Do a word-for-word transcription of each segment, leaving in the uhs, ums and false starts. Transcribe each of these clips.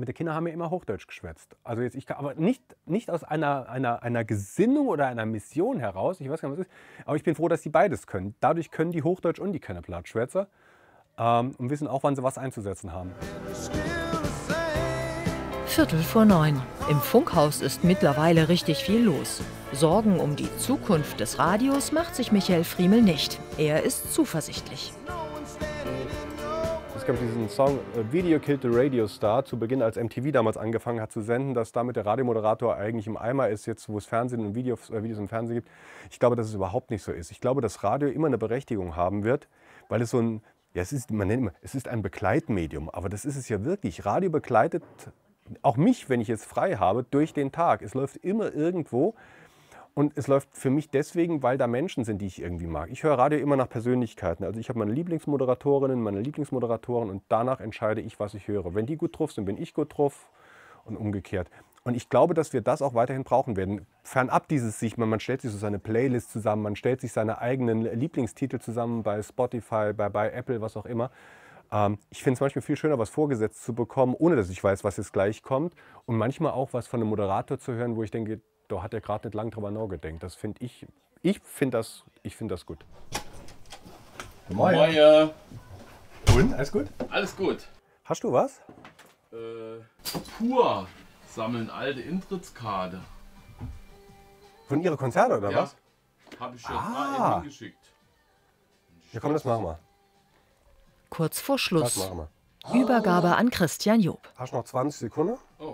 mit den Kindern haben wir immer Hochdeutsch geschwätzt. Also jetzt ich kann, aber nicht, nicht aus einer, einer, einer Gesinnung oder einer Mission heraus, ich weiß gar nicht, was es ist, aber ich bin froh, dass die beides können. Dadurch können die Hochdeutsch und die können Plattschwätzer ähm, und wissen auch, wann sie was einzusetzen haben. Viertel vor neun. Im Funkhaus ist mittlerweile richtig viel los. Sorgen um die Zukunft des Radios macht sich Michael Friemel nicht. Er ist zuversichtlich. Es gab diesen Song Video Killed the Radio Star, zu Beginn, als M T V damals angefangen hat zu senden, dass damit der Radiomoderator eigentlich im Eimer ist, jetzt wo es Fernsehen und Videos, äh, Videos im Fernsehen gibt. Ich glaube, dass es überhaupt nicht so ist. Ich glaube, dass Radio immer eine Berechtigung haben wird, weil es so ein, ja, es ist, man nennt immer, es ist ein Begleitmedium, aber das ist es ja wirklich. Radio begleitet auch mich, wenn ich es frei habe, durch den Tag. Es läuft immer irgendwo. Und es läuft für mich deswegen, weil da Menschen sind, die ich irgendwie mag. Ich höre Radio immer nach Persönlichkeiten. Also ich habe meine Lieblingsmoderatorinnen, meine Lieblingsmoderatoren und danach entscheide ich, was ich höre. Wenn die gut drauf sind, bin ich gut drauf und umgekehrt. Und ich glaube, dass wir das auch weiterhin brauchen werden. Fernab dieses sich, man, man stellt sich so seine Playlist zusammen, man stellt sich seine eigenen Lieblingstitel zusammen bei Spotify, bei, bei Apple, was auch immer. Ähm, ich finde es manchmal viel schöner, was vorgesetzt zu bekommen, ohne dass ich weiß, was jetzt gleich kommt. Und manchmal auch was von einem Moderator zu hören, wo ich denke, da hat er gerade nicht lange drüber nachgedacht. Das finde ich, ich finde das, ich find das gut. Moin. Moin. Und, alles gut? Alles gut. Hast du was? Äh, Pur sammeln alte Intrittskarte. Von ihre Konzerte oder ja. was? Habe ich schon Ah. mal hingeschickt. Ja komm, das machen wir. Kurz vor Das Schluss. machen wir. Übergabe an Christian Job. Hast du noch zwanzig Sekunden? Oh.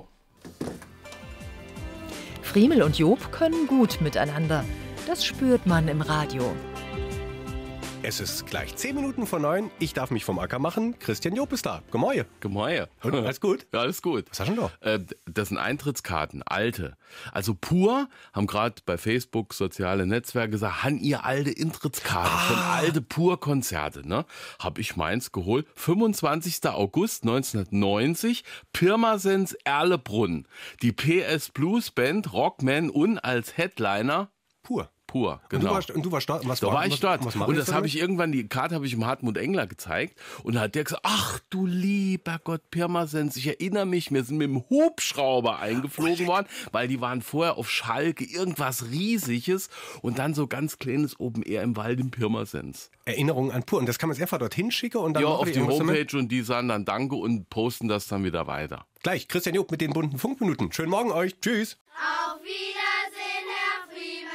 Friemel und Job können gut miteinander. Das spürt man im Radio. Es ist gleich zehn Minuten vor neun. Ich darf mich vom Acker machen. Christian Job ist da. Gemäue. Gemäue. Alles gut? Ja, alles gut. Was hast du denn da? Äh, das sind Eintrittskarten, alte. Also Pur haben gerade bei Facebook soziale Netzwerke gesagt, han ihr alte Eintrittskarten Ah. von alte Pur-Konzerte. Ne? Hab ich meins geholt. fünfundzwanzigster August neunzehnhundertneunzig, Pirmasens Erlebrunn. Die P S Blues Band Rockman und als Headliner Pur. Pur, Und du genau. warst, und du warst dort? Was Da war ich was, dort. Was mach Und ich das da habe damit? ich irgendwann, die Karte habe ich dem Hartmut Engler gezeigt. Und da hat der gesagt, ach du lieber Gott, Pirmasens, ich erinnere mich, wir sind mit dem Hubschrauber eingeflogen worden, weil die waren vorher auf Schalke, irgendwas Riesiges und dann so ganz kleines Open Air im Wald in Pirmasens. Erinnerungen an Pur. Und das kann man jetzt einfach dorthin schicken und dann Ja, machen auf die irgendwas damit? Homepage und die sagen dann Danke und posten das dann wieder weiter. Gleich, Christian Job mit den bunten Funkminuten. Schönen Morgen euch. Tschüss. Auf Wiedersehen, Herr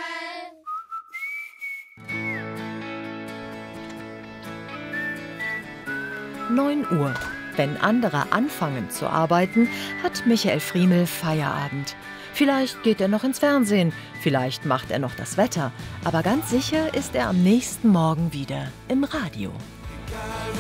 Friemel. neun Uhr. Wenn andere anfangen zu arbeiten, hat Michael Friemel Feierabend. Vielleicht geht er noch ins Fernsehen, vielleicht macht er noch das Wetter, aber ganz sicher ist er am nächsten Morgen wieder im Radio.